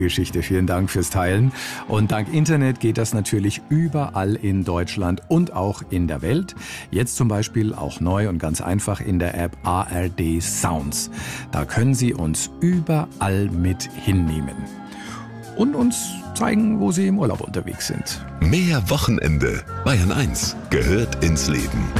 Geschichte. Vielen Dank fürs Teilen. Und dank Internet geht das natürlich überall in Deutschland und auch in der Welt. Jetzt zum Beispiel auch neu und ganz einfach in der App ARD Sounds. Da können Sie uns überall mit hinnehmen und uns zeigen, wo Sie im Urlaub unterwegs sind. Mehr Wochenende. Bayern 1 gehört ins Leben.